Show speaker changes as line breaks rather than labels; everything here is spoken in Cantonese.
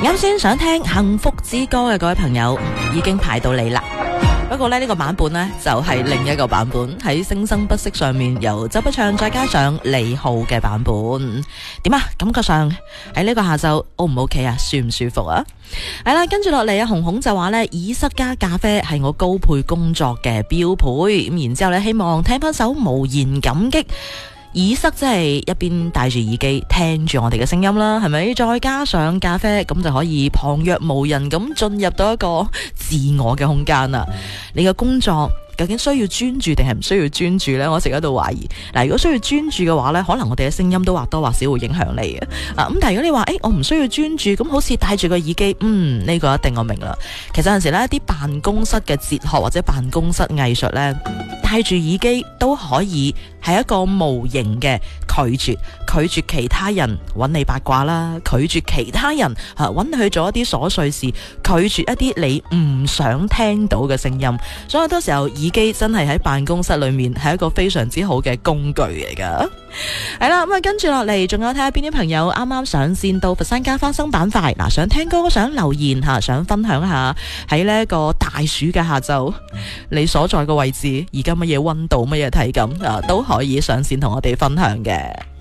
啱先想聽幸福之歌嘅各位朋友已經排到你啦。不過呢個版本呢，就係另一個版本，喺聲生不息上面由周筆暢再加上李浩嘅版本。點啊？感覺上喺呢個下晝 O 唔 OK 啊？舒唔舒服啊？係啦，跟住落嚟啊，紅紅就話呢，耳塞加咖啡係我高配工作嘅標配。咁然之後呢，希望聽翻首無言感激。耳塞即係一邊戴住耳機聽住我哋嘅聲音啦，係咪？再加上咖啡，咁就可以旁若無人咁進入到一個自我嘅空間啦。你嘅工作究竟需要專注定係唔需要專注呢？我成日喺度懷疑。嗱，如果需要專注嘅話呢，可能我哋嘅聲音都或多或少會影響你嘅。咁但係如果你話，我唔需要專注，咁好似戴住個耳機，呢個一定我明啦。其實有陣時呢，啲辦公室嘅哲學或者辦公室藝術呢，戴住耳機都可以係一個無形嘅拒絕其他人揾你八卦啦，拒絕其他人揾你去做一啲瑣碎事，拒絕一啲你唔想聽到嘅聲音。所以好多時候耳機真係喺辦公室裏面係一個非常之好嘅工具嚟噶。係啦，咁跟住落嚟仲有睇下邊啲朋友啱啱上線到佛山加花生板塊。嗱，想聽歌想留言想分享下喺呢一個大暑嘅下晝你所在嘅位置而家乜嘢溫度乜嘢體感都可以上線同我哋分享嘅。